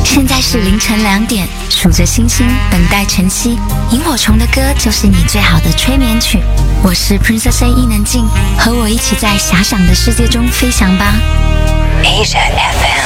现在是凌晨2点，数着星星，等待晨曦。萤火虫的歌就是你最好的催眠曲。我是 Princess A 伊能静，和我一起在遐想的世界中飞翔吧。Asia FM。